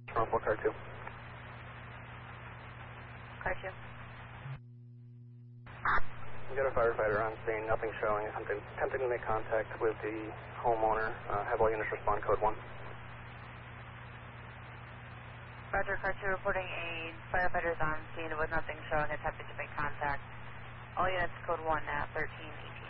Rumble car 2. Car 2. We got a firefighter on scene, nothing showing. Attempting to make contact with the homeowner. Have all units respond, code 1. Roger, car 2 reporting a firefighter's on scene with nothing showing, attempting to make contact. All units code 1 at 1318.